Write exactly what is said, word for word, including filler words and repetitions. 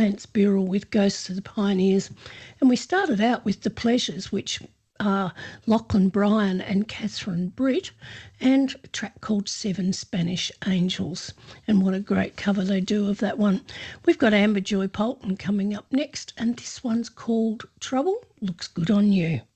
Lance Burrell with Ghosts of the Pioneers. And we started out with The Pleasures, which are Lachlan Bryan and Catherine Britt, and a track called Seven Spanish Angels. And what a great cover they do of that one. We've got Amber Joy Polton coming up next, and this one's called Trouble Looks Good on You.